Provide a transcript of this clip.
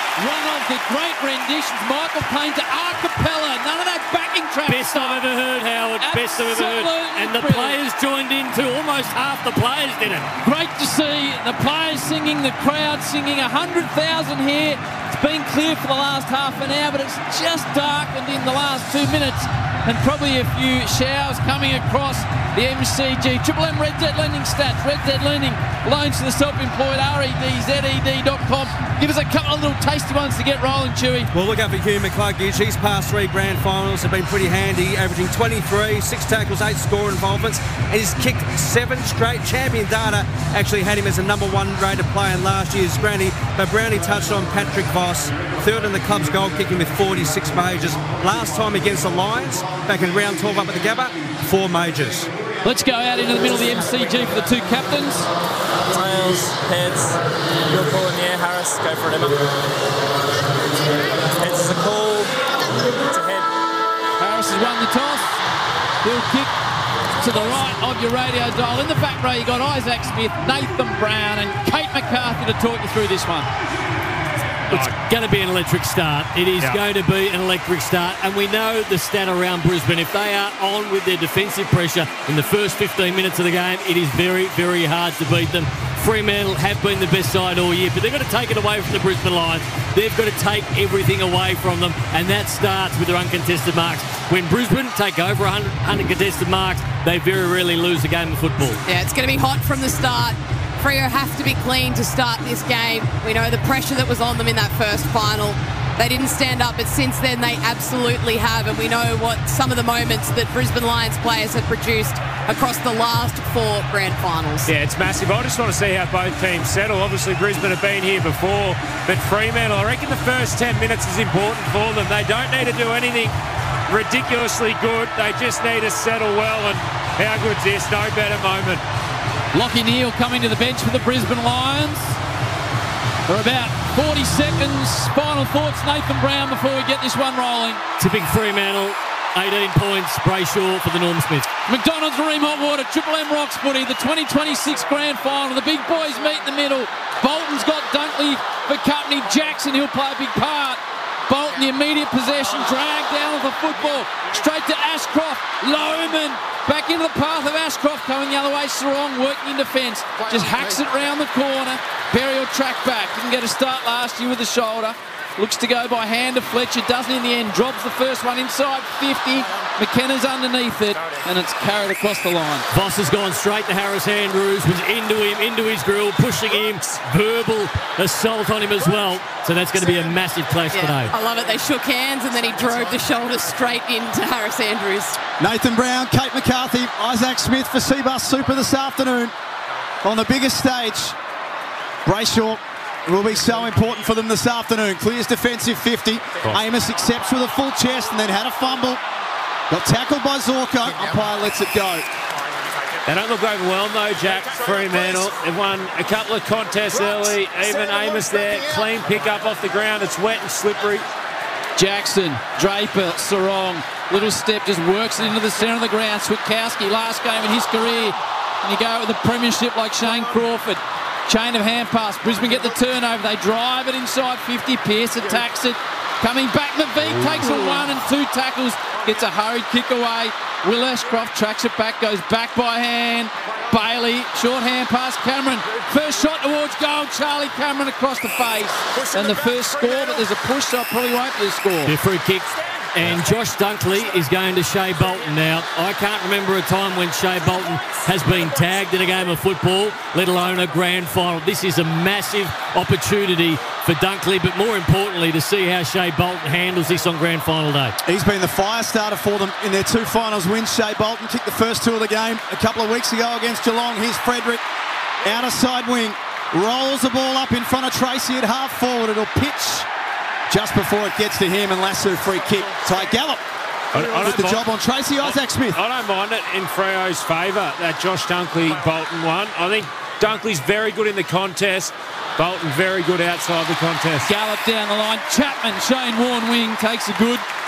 One of the great renditions, Michael Payne to a cappella. None of that backing track. Best I've ever heard, Howard. Best I've ever heard. And the players joined in too. Almost half the players did it. Great to see the players singing, the crowd singing. 100,000 here. It's been clear for the last half an hour, but it's just darkened in the last 2 minutes. And probably a few showers coming across the MCG. Triple M Red Debt Lending stats. Red Debt Lending, loans to the self-employed, REDZED.com. Give us a couple of little tasty ones to get rolling, Chewy. Well, look out for Hugh McCluggage. He's passed 3 grand finals, have been pretty handy, averaging 23, 6 tackles, 8 score involvements, and he's kicked 7 straight. Champion Data actually had him as a #1 rated player in last year's Granny, but Brownie touched on Patrick Voss, 3rd in the club's goal kicking with 46 majors. Last time against the Lions, back in round 12 up at the Gabba, 4 majors. Let's go out into the middle of the MCG for the 2 captains. Tails, heads, your call in the air, Harris, go for it, Emma. Heads is a call, it's a head. Harris has won the toss. He'll kick to the right of your radio dial. In the back row, you got Isaac Smith, Nathan Brown and Kate McCarthy to talk you through this one. It's going to be an electric start. It is going to be an electric start. And we know the stat around Brisbane. If they are on with their defensive pressure in the first 15 minutes of the game, it is very, very hard to beat them. Fremantle have been the best side all year, but they've got to take it away from the Brisbane Lions. They've got to take everything away from them, and that starts with their uncontested marks. When Brisbane take over 100 uncontested marks, they very rarely lose a game of football. Yeah, it's going to be hot from the start. Freo have to be clean to start this game. We know the pressure that was on them in that first final. They didn't stand up, but since then they absolutely have, and we know what some of the moments that Brisbane Lions players have produced across the last 4 grand finals. Yeah, it's massive. I just want to see how both teams settle. Obviously, Brisbane have been here before, but Fremantle, I reckon the first 10 minutes is important for them. They don't need to do anything ridiculously good. They just need to settle well, and how good's this? No better moment. Lachie Neale coming to the bench for the Brisbane Lions. For about 40 seconds, final thoughts, Nathan Brown, before we get this one rolling. Tipping Fremantle, 18 points, Brayshaw for the Norm Smith. McDonald's Marine Hot Water, Triple M Rocks Footy, the 2026 grand final. The big boys meet in the middle. Bolton's got Dunkley for company. Jackson, he'll play a big part. Bolton, the immediate possession, dragged down with the football. Straight to Ashcroft. Lohman back into the path of Ashcroft, coming the other way. Sarong working in defence. Just hacks it round the corner. Berry will track back. Didn't get a start last year with the shoulder. Looks to go by hand to Fletcher. Doesn't in the end. Drops the first one inside 50. McKenna's underneath it, and it's carried across the line. Voss has gone straight to Harris Andrews, was into him, into his grill, pushing him, verbal assault on him as well. So that's going to be a massive clash today. I love it. They shook hands and then he drove the shoulder straight into Harris Andrews. Nathan Brown, Kate McCarthy, Isaac Smith for Seabus Super this afternoon on the biggest stage. Brayshaw will be so important for them this afternoon. Clears defensive 50. Amos accepts with a full chest and then had a fumble. Got tackled by Zorko. Umpire lets it go. They don't look overwhelmed though, Jack. Fremantle. They've won a couple of contests early. Even Amos there. Clean pick up off the ground. It's wet and slippery. Jackson, Draper, Sarong. Little step, just works it into the centre of the ground. Switkowski, last game in his career. And you go with a premiership like Shane Crawford. Chain of hand pass. Brisbane get the turnover. They drive it inside 50. Pearce attacks it. Coming back, McVeigh takes a 1 and 2 tackles. Gets a hurried kick away. Will Ashcroft tracks it back. Goes back by hand. Bailey, short hand pass. Cameron. First shot towards goal. Charlie Cameron across the face. And the first score, but there's a push, so it probably won't be a score. Their free kick. And Josh Dunkley is going to Shea Bolton now. I can't remember a time when Shea Bolton has been tagged in a game of football, let alone a grand final. This is a massive opportunity for Dunkley, but more importantly, to see how Shea Bolton handles this on grand final day. He's been the fire starter for them in their 2 finals wins. Shea Bolton kicked the first 2 of the game a couple of weeks ago against Geelong. Here's Frederick, outer side wing, rolls the ball up in front of Tracy at half forward. It'll pitch just before it gets to him, and Lasso free kick. Ty Gallup with the job on Tracy. Isaac Smith. I don't mind it in Freo's favour, that Josh Dunkley Bolton one. I think Dunkley's very good in the contest. Bolton very good outside the contest. Gallup down the line. Chapman, Shane Warne wing, takes a good.